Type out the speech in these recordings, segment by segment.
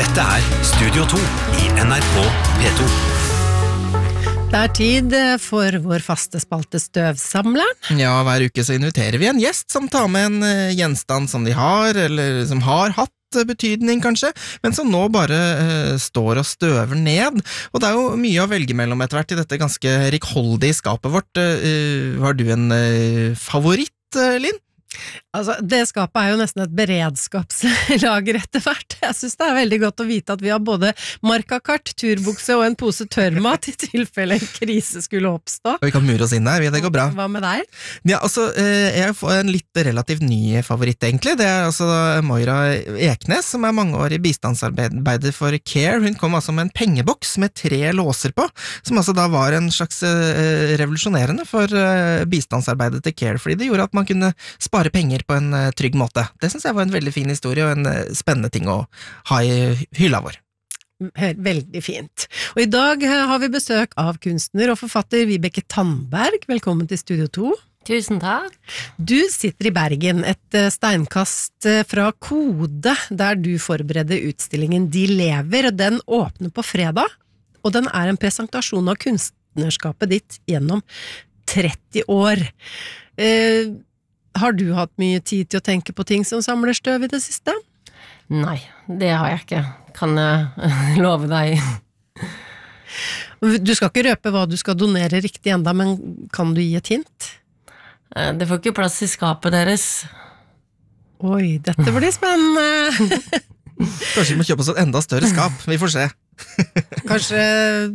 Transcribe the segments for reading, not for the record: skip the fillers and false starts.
Dette Studio 2 I NRK P2. Det tid for vår faste spalte Støvsamleren. Ja, hver uke så inviterer vi en gjest som tar med en gjenstand som de har, eller som har hatt betydning kanskje, men som nå bare står og støver ned. Og det jo mye å velge mellom etter hvert I dette ganske rikholdige skapet vårt. Har du en favoritt, Linn? Altså, det skapet jo nesten et beredskapslager etter hvert. Jeg synes det veldig godt å vite at vi har både markakart, turbukse og en pose tørrmat I tilfelle en krise skulle oppstå. Og vi kan mure oss inn der, det går bra. Hva med deg? Ja, altså, jeg får en litt relativt ny favoritt egentlig. Det altså Moira Eknes, som mangeårig bistandsarbeider for CARE. Hun kom altså med en pengeboks med 3 låser på, som altså da var en slags revolusjonerende for bistandsarbeidet til CARE, fordi det gjorde at man kunne spare penger på en trygg måte. Det synes jeg var en veldig fin historie og en spennende ting å ha I hylla vår. Veldig fint. Og I dag har vi besøk av kunstner og forfatter Vibeke Tandberg. Velkommen til Studio 2. Tusen takk. Du sitter I Bergen, et steinkast fra Kode, der du forbereder utstillingen De lever, og den åpner på fredag, og den en presentasjon av kunstnerskapet ditt gjennom 30 år. Har du hatt mye tid til å tenke på ting som samler støv I det siste? Nei, det har jeg ikke. Kan jeg love deg. Du skal ikke røpe hva du skal donere riktig enda, men kan du gi et hint? Det får ikke plass I skapet deres. Oi, dette blir spennende. Kanskje vi må kjøpe oss et enda større skap, vi får se. Kanskje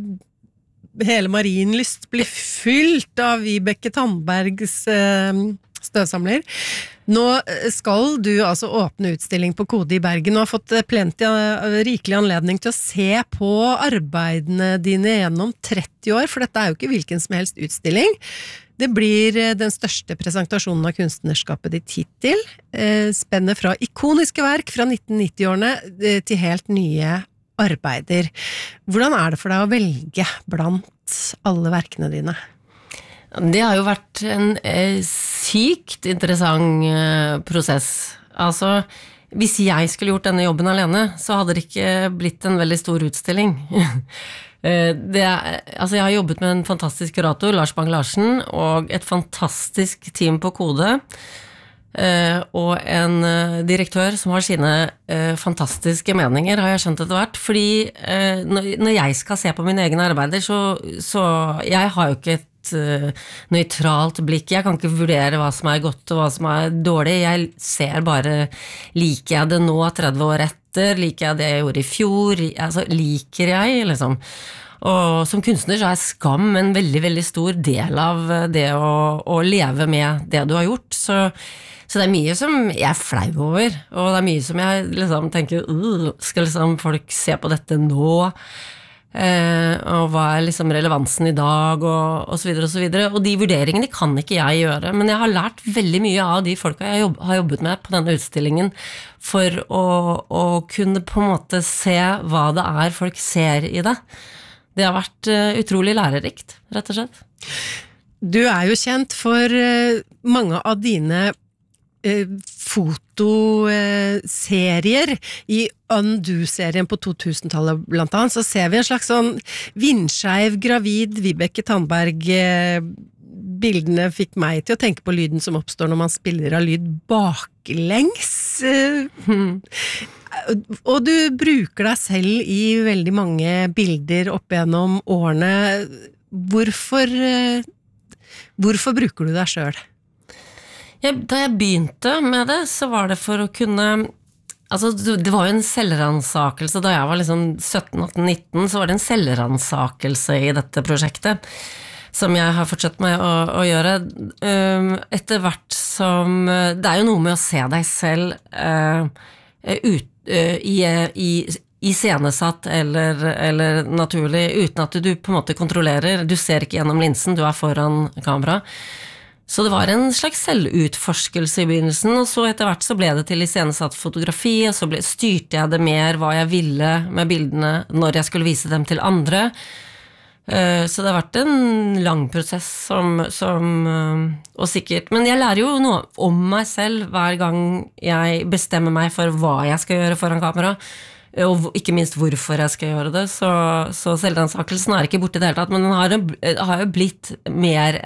hele Marienlyst blir fylt av Vibeke Tandbergs støvsamler. Nå skal du altså åpne utstilling på Kode I Bergen og har fått rikelig anledning til å se på arbeidene dine gjennom 30 år, for dette jo ikke hvilken som helst utstilling. Det blir den største presentasjonen av kunstnerskapet ditt hittil, spenner fra ikoniske verk fra 1990-årene til helt nye arbeider. Hvordan det for deg å velge blant alle verkene dine? Det har jo vært en sykt interessant prosess. Altså, hvis jeg skulle gjort denne jobben alene, så hadde det ikke blitt en veldig stor utstilling. Altså, jeg har jobbet med en fantastisk kurator, Lars Bang-Larsen, og et fantastisk team på Kode, og en direktør som har sine fantastiske meninger, har jeg skjønt etter hvert, fordi når jeg skal se på mine egne arbeider, så jeg har jo ikke et nøytralt blikk. Jeg kan ikke vurdere hva som godt og hva som dårlig. Jeg ser bare, liker jeg det nå 30 år etter? Liker jeg det jeg gjorde I fjor? Altså, liker jeg, liksom. Og som kunstner så skam en veldig, veldig stor del av det å leve med det du har gjort. Så det mye som jeg flau over, og det mye som jeg liksom tenker, skal liksom folk se på dette nå? Og hva liksom relevansen I dag og så videre og så videre, og de vurderingene kan ikke jeg gjøre, men jeg har lært veldig mye av de folka jeg har jobbet med på denne utstillingen for å kunne på en måte se hva det folk ser I det. Det har vært utrolig lærerikt, rett og slett. Du jo kjent for mange av dine fotoserier I Undo-serien på 2000-tallet blant annet, så ser vi en slags sånn vindskeiv, gravid Vibeke Tandberg. Bildene fikk meg til å tenke på lyden som oppstår når man spiller av lyd baklengs. Og du bruker deg selv I veldig mange bilder opp gjennom årene. Hvorfor bruker du deg selv? Da jeg begynte med det, så var det for å kunne, altså det var jo en selvransakelse, da jeg var liksom 17, 18, 19, så var det en selvransakelse I dette prosjektet, som jeg har fortsatt med å gjøre. Etter hvert som, det jo noe med å se deg selv I scenesatt eller naturlig, uten at du på en måte kontrollerer, du ser ikke gjennom linsen, du foran kamera. Så det var en slags selvutforskelse I begynnelsen, og så etter hvert så ble det til iscenesatt fotografi, og så styrte jeg det mer hva jeg ville med bildene når jeg skulle vise dem til andre. Så det har vært en lang prosess og sikkert, men jeg lærer jo noe om meg selv hver gang jeg bestemmer meg for hva jeg skal gjøre foran kamera, og ikke minst hvorfor jeg skal gjøre det, så selvransakelsen ikke borte I det hele tatt, men den har jo blitt mer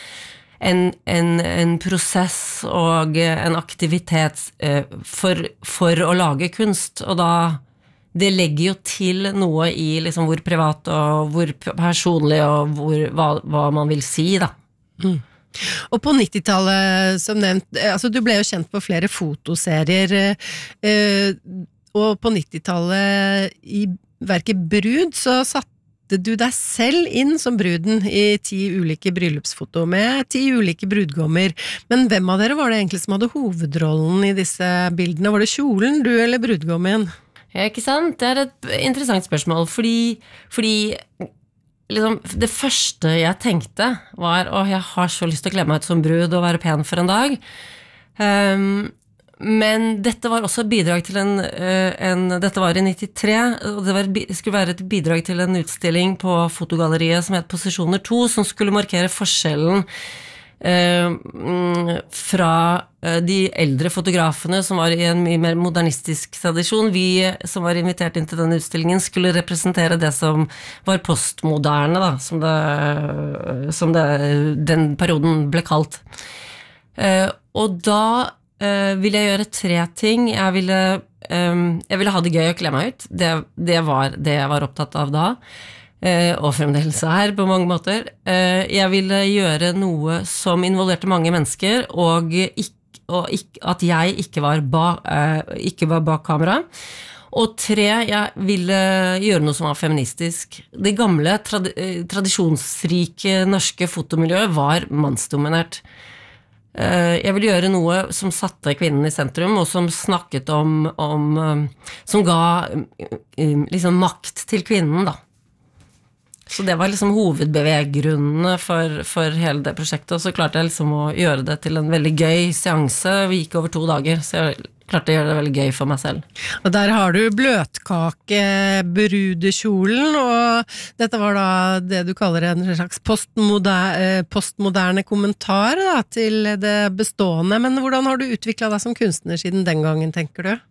en prosess og en aktivitet for å lage kunst, og da det legger jo til noe I liksom hvor privat og hvor personlig og hva man vil si da. Og på 90-tallet, som nevnt, altså du ble jo kjent på flere fotoserier, og på 90-tallet I verket Brud, så satte du deg selv inn som bruden I 10 ulike bryllupsfoto med 10 ulike brudgommer. Men hvem av dere var det egentlig som hadde hovedrollen I disse bildene? Var det kjolen, du eller brudgommen? Ja, ikke sant? Det et interessant spørsmål, fordi liksom, det første jeg tenkte var, jeg har så lyst til å kle meg ut som brud og være pen for en dag. Men dette var også et bidrag til dette var I 93, og det skulle være et bidrag til en utstilling på fotogalleriet som het Posisjoner 2, som skulle markere forskjellen fra de eldre fotografene som var I en mye mer modernistisk tradisjon. Vi som var invitert inn til den utstillingen skulle representere det som var postmoderne da, som den perioden ble kalt. Og da ville jeg gjøre 3 ting. Jeg ville ha det gøy å kle meg ut. Det var det jeg var opptatt av da. Og fremdeles her på mange måter. Jeg ville gjøre noe som involverte mange mennesker, og at jeg ikke var bak kamera. Og 3, jeg ville gjøre noe som var feministisk. Det gamle, tradisjonsrike norske fotomiljøet var mannsdominert. Jeg ville gjøre noe som satte kvinnen I sentrum, og som snakket som ga liksom makt til kvinnen da. Så det var liksom hovedbeveggrunnene for hele det prosjektet, og så klarte jeg liksom å gjøre det til en veldig gøy seanse. Vi gikk over 2 dager, så jeg klarte å gjøre det veldig gøy for meg selv. Og der har du bløtkake, brudekjolen, og dette var da det du kaller en slags postmoderne kommentar da, til det bestående. Men hvordan har du utviklet deg som kunstner siden den gangen, tenker du?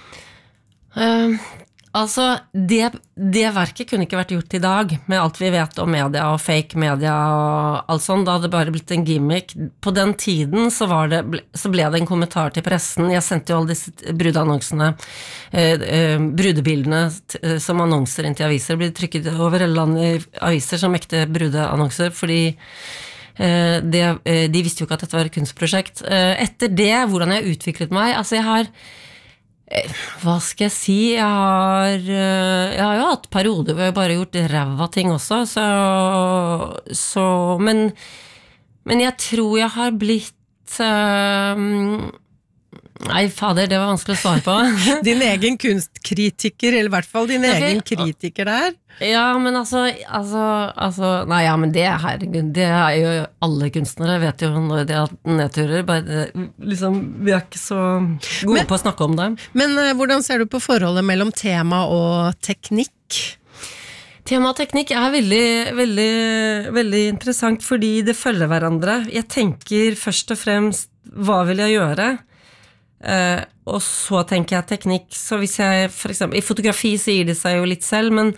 Altså, det verket kunne ikke vært gjort I dag, med alt vi vet om media og fake media og alt sånt. Da hadde det bare blitt en gimmick. På den tiden så ble det en kommentar til pressen. Jeg sendte jo alle disse brudeannonsene, brudebildene som annonser inn til aviser. Det ble trykket over hele landet I aviser som ekte brudeannonser, fordi de visste jo ikke at dette var et kunstprosjekt. Etter det, hvordan jeg utviklet meg, altså jeg har hva skal jeg si? Jeg har jo hatt perioder hvor jeg bare gjort ræva ting også, men jeg tror jeg har blitt nei, fader, det var vanskelig å svare på. Din egen kunstkritiker, eller I hvert fall din egen kritiker der. Ja, men nei, ja, men herregud, det jo alle kunstnere, vet jo når det nedturer, bare, liksom, vi ikke så gode på å snakke om det. Men hvordan ser du på forholdet mellom tema og teknikk? Tema og teknikk veldig, veldig, veldig interessant, fordi det følger hverandre. Jeg tenker først og fremst, hva vil jeg gjøre? Og så tenker jeg teknikk, så hvis jeg for eksempel, I fotografi så gir det seg jo litt selv, men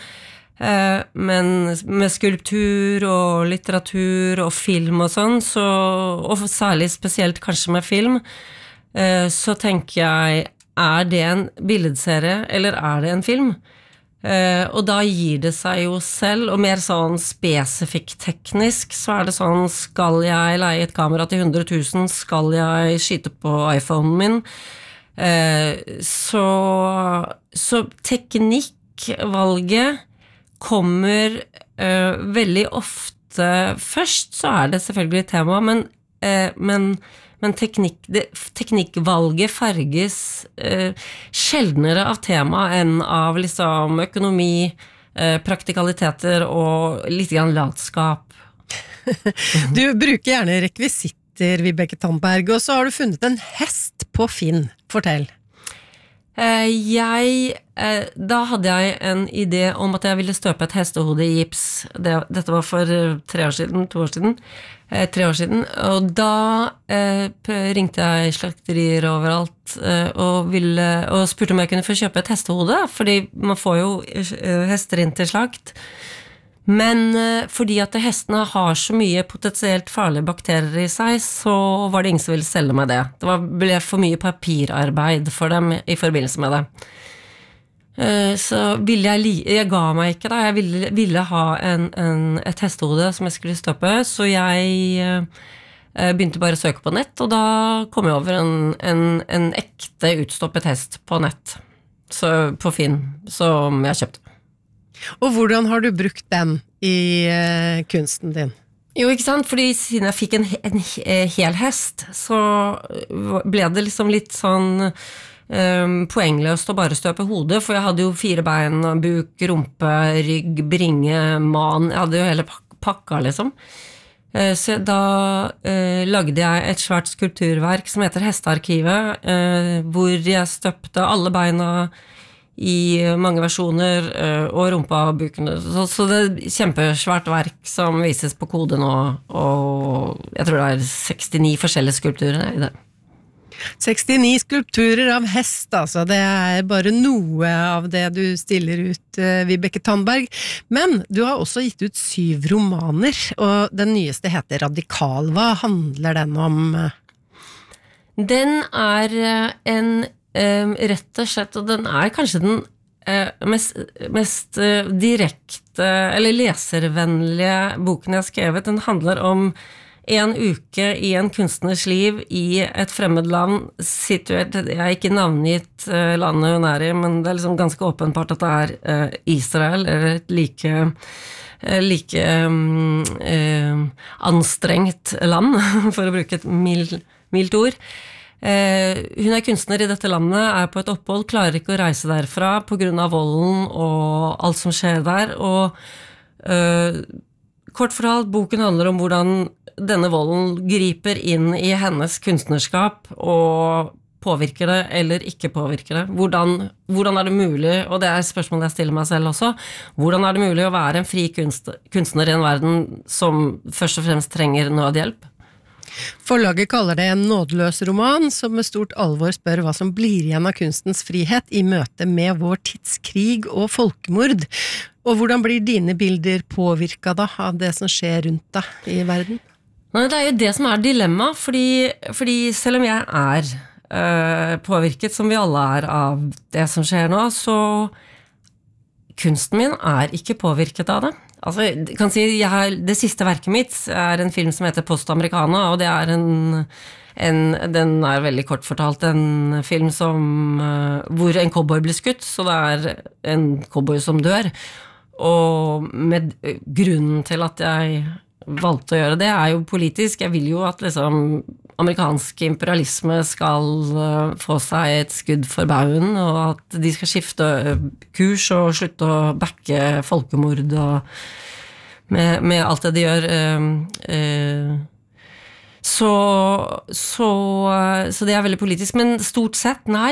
med skulptur og litteratur og film og sånn, og særlig spesielt kanskje med film, så tenker jeg, det en billedserie, eller det en film? Og da gir det seg jo selv, og mer sånn spesifikt teknisk, så det sånn, skal jeg leie et kamera til 100 000, skal jeg skyte på iPhonen min? Så teknikkvalget kommer veldig ofte først, så det selvfølgelig tema, men teknikkvalget farges sjeldnere av tema enn av liksom økonomi, praktikaliteter og litt grann latskap. Du bruker gjerne rekvisitter, Vibeke Tandberg, og så har du funnet en hest på Finn. Fortell. Da hadde jeg en idé om at jeg ville støpe et hestehode i gips. Dette var for 3 år siden, 2 år siden, 3 år siden. Og da ringte jeg slakterier overalt og spurte om jeg kunne få kjøpe et hestehode, fordi man får jo hester inn til slakt. Men fordi at hestene har så mye potensielt farlige bakterier i seg, så var det ingen som ville selge meg det. Det ble for mye papirarbeid for dem i forbindelse med det. Så jeg ga meg ikke da, jeg ville ha et hestehode som jeg skulle støpe, så jeg begynte bare å søke på nett, og da kom jeg over en ekte utstoppet hest på nett, så på Finn, som jeg kjøpte. Og hvordan har du brukt den i kunsten din? Jo, ikke sant? Fordi siden jeg fikk en hel hest, så ble det liksom litt sånn poengløst å bare støpe hodet, for jeg hadde jo 4 bein, buk, rumpe, rygg, bringe, man, jeg hadde jo hele pakka liksom. Så da lagde jeg et svært skulpturverk som heter Hestearkivet, hvor jeg støpte alle beina i mange versjoner, og rumpa og bukene. Så det er kjempesvært verk som vises på Kode nå, og jeg tror det er 69 forskjellige skulpturer i det. 69 skulpturer av hest, altså. Det er bare noe av det du stiller ut, Vibeke Tandberg. Men du har også gitt ut 7 romaner, og den nyeste heter Radikal. Hva handler den om? Den er rett og slett, og den er kanskje den mest direkte, eller leservennlige boken jeg har skrevet. Den handler om en uke i en kunstners liv i et fremmed land, situert, jeg har ikke navngitt landet hun er i, men det er liksom ganske åpenbart at det er Israel, eller et like anstrengt land, for å bruke et mildt ord. Hun er kunstner i dette landet, er på et opphold, klarer ikke å reise derfra på grunn av volden og alt som skjer der, og kort fortalt, boken handler om hvordan denne volden griper inn i hennes kunstnerskap og påvirker det eller ikke påvirker det. Hvordan er det mulig, og det er spørsmålet jeg stiller meg selv også, hvordan er det mulig å være en fri kunstner i en verden som først og fremst trenger nødhjelp? Forlaget kaller det en nådeløs roman, som med stort alvor spør hva som blir igjen av kunstens frihet i møte med vår tidskrig og folkemord. Og hvordan blir dine bilder påvirket da av det som skjer rundt deg i verden? Nei, det er jo det som er dilemma, fordi selv om jeg er påvirket, som vi alle er av det som skjer nå, så kunsten min er ikke påvirket av det. Altså, jeg kan si, det siste verket mitt er en film som heter Post Americana, og det er den er veldig kort fortalt, en film hvor en cowboy blir skutt, så det er en cowboy som dør, og med grunnen til at jeg valgte å gjøre det er jo politisk. Jeg vil jo at liksom amerikansk imperialisme skal få seg et skudd for baugen, og at de skal skifte kurs og slutte å backe folkemord og med alt det de gjør. Så det er veldig politisk, men stort sett, nei.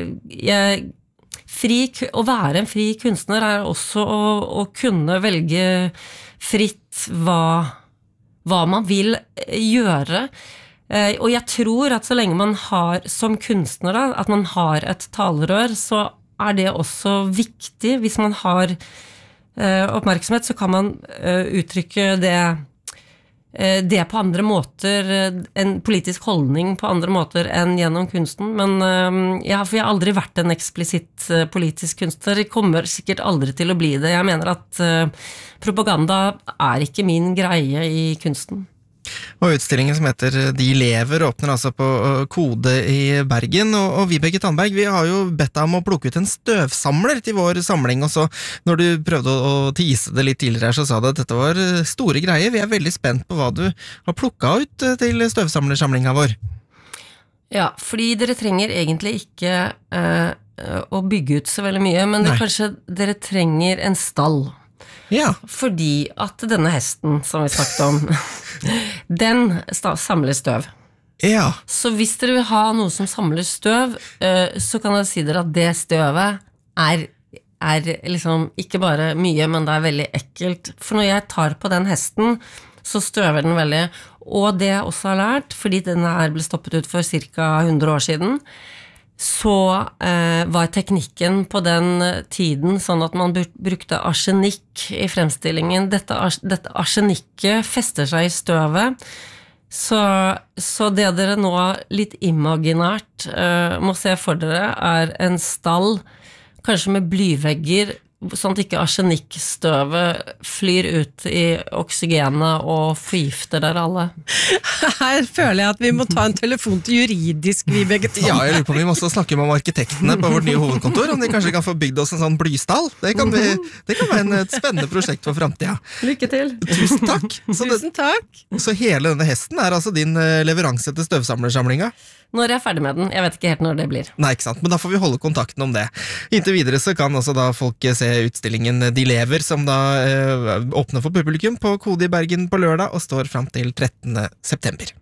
Å være en fri kunstner er også å kunne velge fritt hva man vil gjøre. Og jeg tror at så lenge man har, som kunstner da, at man har et talerør, så er det også viktig. Hvis man har oppmerksomhet, så kan man uttrykke det på andre måter, en politisk holdning på andre måter enn gjennom kunsten. Men for jeg har aldri vært en eksplisitt politisk kunstner. Jeg kommer sikkert aldri til å bli det. Jeg mener at propaganda er ikke min greie i kunsten. Og utstillingen som heter De lever åpner altså på Kode i Bergen, og Vibeke Tandberg, vi har jo bedt deg om å plukke ut en støvsamler til vår samling, og så når du prøvde å tease det litt tidligere her, så sa du at dette var store greier. Vi er veldig spent på hva du har plukket ut til støvsamlersamlingen vår. Ja, fordi dere trenger egentlig ikke å bygge ut så veldig mye, men kanskje dere trenger en stall. Ja. Fordi at denne hesten som vi snakket om, den samler støv. Ja. Så hvis dere vil ha noe som samler støv, så kan jeg si dere at det støvet er liksom ikke bare mye, men det er veldig ekkelt. For når jeg tar på den hesten, så støver den veldig. Og det jeg også har lært, fordi den ble stoppet ut for ca. 100 år siden, så var teknikken på den tiden sånn at man brukte arsenikk i fremstillingen. Dette arsenikket fester seg i støvet, så det dere nå litt imaginært må se for dere er en stall, kanskje med blyvegger, sånn at ikke arsenikkstøvet flyr ut i oksygenet og forgifter dere alle. Her føler jeg at vi må ta en telefon til juridisk, Vibeke Tandberg. Ja, jeg lurer på om vi må også snakke med arkitektene på vårt nye hovedkontor, om de kanskje kan få bygd oss en sånn blystall. Det kan være et spennende prosjekt for fremtiden. Lykke til! Tusen takk! Tusen takk! Så hele denne hesten er altså din leveranse til støvsamlersamlinga? Når jeg er ferdig med den, jeg vet ikke helt når det blir. Nei, ikke sant, men da får vi holde kontakten om det. Inntil videre så kan også da folk se utstillingen De lever, som da åpner for publikum på Kode i Bergen på lørdag, og står frem til 13. september.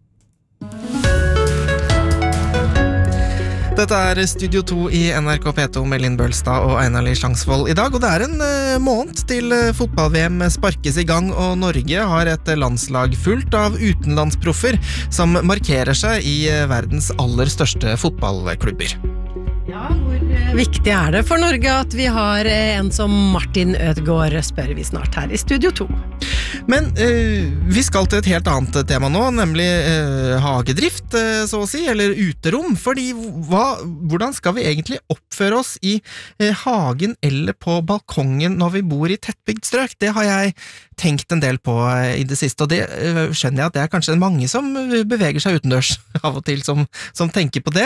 Dette er Studio 2 i NRK P2 med Linn Bølstad og Einar Lie Slangsvold i dag, og det er en måned til fotball-VM sparkes i gang, og Norge har et landslag fullt av utenlandsproffer som markerer seg i verdens aller største fotballklubber. Ja, hvor viktig er det for Norge at vi har en som Martin Ødegaard, spør vi snart her i Studio 2. Men vi skal til et helt annet tema nå, nemlig hagedrift, så å si, eller uterom, fordi hvordan skal vi egentlig oppføre oss i hagen eller på balkongen når vi bor i tettbygd strøk? Det har jeg tenkt en del på i det siste, og det skjønner jeg at det er kanskje mange som beveger seg utendørs av og til, som tenker på det.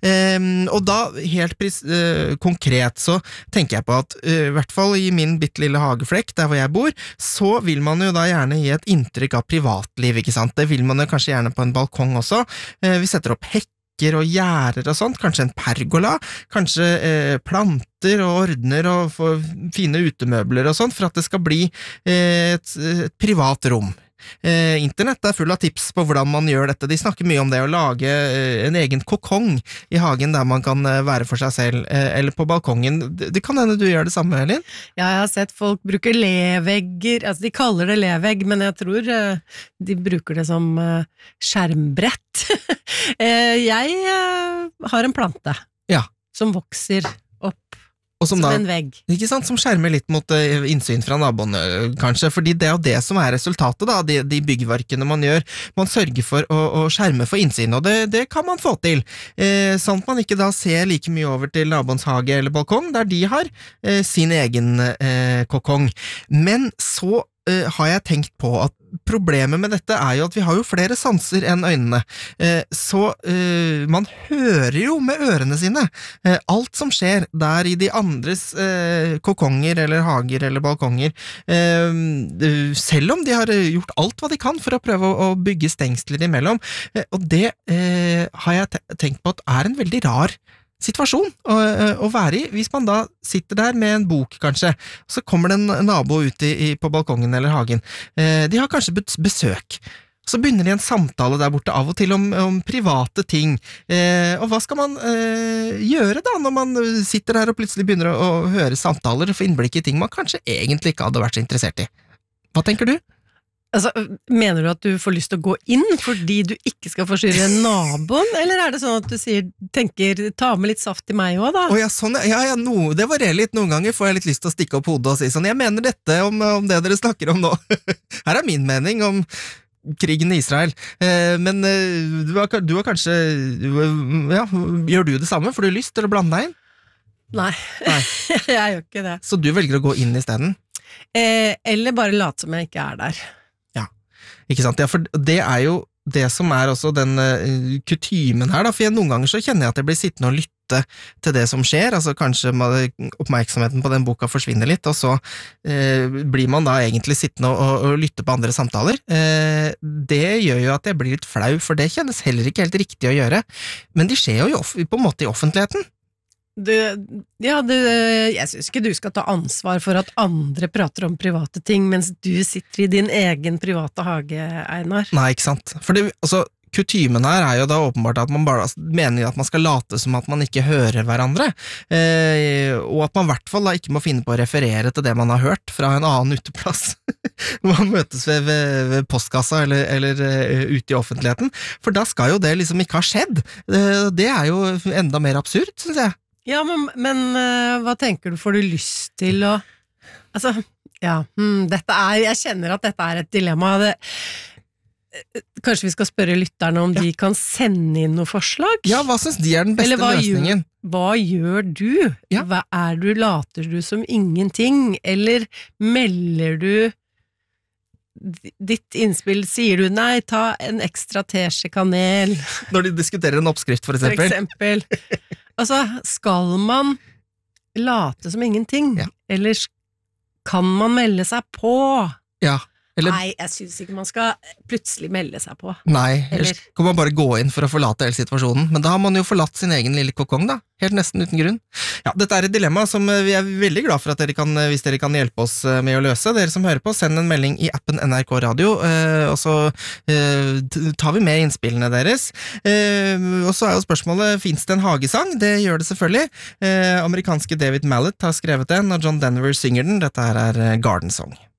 Og da, helt konkret, så tenker jeg på at i hvert fall i min bittelille hageflekk, der hvor jeg bor, så vil man jo da gjerne gi et inntrykk av privatliv, ikke sant? Det vil man jo kanskje gjerne på en balkong også. Vi setter opp hekker og gjerder og sånt, kanskje en pergola, kanskje planter og ordner og får fine utemøbler og sånt, for at det skal bli et privat rom. Internett er full av tips på hvordan man gjør dette. De snakker mye om det å lage en egen kokong i hagen der man kan være for seg selv, eller på balkongen. Det kan hende du gjør det samme, Elin? Ja, jeg har sett folk bruke levegger, altså de kaller det levegg, men jeg tror de bruker det som skjermbrett. Jeg har en plante som vokser opp som en vegg. Ikke sant, som skjermer litt mot innsyn fra naboene, kanskje, fordi det er jo det som er resultatet da, de byggverkene man gjør. Man sørger for å skjerme for innsyn, og det kan man få til. Sånn at man ikke da ser like mye over til naboens hage eller balkong, der de har sin egen kokong. Men så har jeg tenkt på at problemet med dette er jo at vi har jo flere sanser enn øynene, så man hører jo med ørene sine alt som skjer der i de andres kokonger eller hager eller balkonger, selv om de har gjort alt hva de kan for å prøve å bygge stengsler imellom, og det har jeg tenkt på at er en veldig rar situasjon å være i, hvis man da sitter der med en bok kanskje, så kommer det en nabo ut på balkongen eller hagen. De har kanskje besøk. Så begynner de en samtale der borte av og til om private ting. Og hva skal man gjøre da, når man sitter der og plutselig begynner å høre samtaler og få innblikk i ting man kanskje egentlig ikke hadde vært så interessert i? Hva tenker du? Altså, mener du at du får lyst til å gå inn fordi du ikke skal forstyrre naboen, eller er det sånn at du tenker, ta med litt saft til meg også da? Ja, sånn, det varierer litt. Noen ganger får jeg litt lyst til å stikke opp hodet og si sånn, jeg mener dette om det dere snakker om nå. Her er min mening om krigen i Israel. Men du har kanskje, gjør du det samme? Får du lyst til å blande deg inn? Nei. Jeg gjør ikke det. Så du velger å gå inn i stedet? Eller bare late som jeg ikke er der. Ikke sant? Ja, for det er jo det som er også den kutymen her, da, for noen ganger så kjenner jeg at jeg blir sittende og lytte til det som skjer, altså kanskje oppmerksomheten på den boka forsvinner litt, og så blir man da egentlig sittende og lytte på andre samtaler. Det gjør jo at jeg blir litt flau, for det kjennes heller ikke helt riktig å gjøre, men de skjer jo på en måte i offentligheten. Jeg synes ikke du skal ta ansvar for at andre prater om private ting mens du sitter i din egen private hage, Einar. Nei, ikke sant. For kutymen her er jo da åpenbart at man bare mener at man skal late som at man ikke hører hverandre, og at man i hvert fall da ikke må finne på å referere til det man har hørt fra en annen uteplass. Man møtes ved postkassa eller ute i offentligheten, for da skal jo det liksom ikke ha skjedd. Det er jo enda mer absurd, synes jeg. Ja, men hva tenker du? Får du lyst til å altså, ja, jeg kjenner at dette er et dilemma. Kanskje vi skal spørre lytterne om de kan sende inn noen forslag? Ja, hva synes de er den beste løsningen? Hva gjør du? Ja. Later du som ingenting? Eller melder du ditt innspill, sier du nei, ta en ekstra teskje kanel? Når de diskuterer en oppskrift, for eksempel. Altså, skal man late som ingenting? Ja. Eller kan man melde seg på? Ja. Nei, jeg synes ikke man skal plutselig melde seg på. Nei, ellers kan man bare gå inn for å forlate hele situasjonen, men da har man jo forlatt sin egen lille kokong da, helt nesten uten grunn. Ja, dette er et dilemma som vi er veldig glad for at dere kan, hvis dere kan hjelpe oss med å løse. Dere som hører på, send en melding i appen NRK Radio, og så tar vi med innspillene deres. Og så er jo spørsmålet, finnes det en hagesang? Det gjør det selvfølgelig. Amerikanske David Mallet har skrevet den, og John Denver synger den. Dette her er Garden Song.